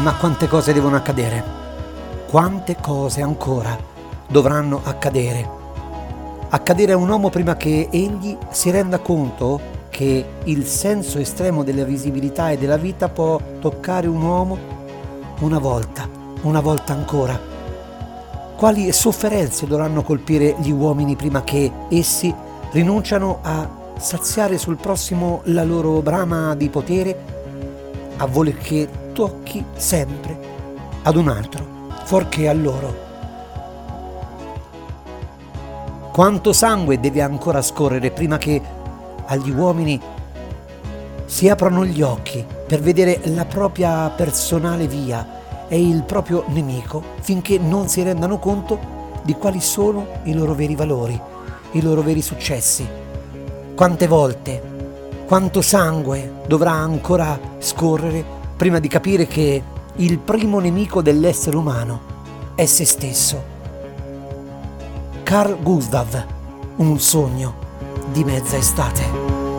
Ma quante cose devono accadere? Quante cose ancora dovranno accadere? Accadere a un uomo prima che egli si renda conto che il senso estremo della visibilità e della vita può toccare un uomo una volta ancora. Quali sofferenze dovranno colpire gli uomini prima che essi rinunciano a saziare sul prossimo la loro brama di potere, a voler che tocchi sempre ad un altro, fuorché a loro? Quanto sangue deve ancora scorrere prima che agli uomini si aprano gli occhi per vedere la propria personale via e il proprio nemico, finché non si rendano conto di quali sono i loro veri valori, i loro veri successi? Quante volte, quanto sangue dovrà ancora scorrere prima di capire che il primo nemico dell'essere umano è se stesso? Carl Gustav, un sogno di mezza estate.